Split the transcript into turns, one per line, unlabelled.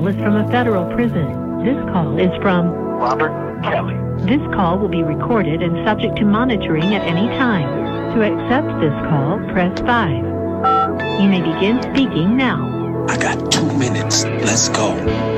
call is from a federal prison. This call is from
Robert Kelly.
This call will be recorded and subject to monitoring at any time. To accept this call, press 5. You may begin speaking now.
I got 2 minutes. Let's go.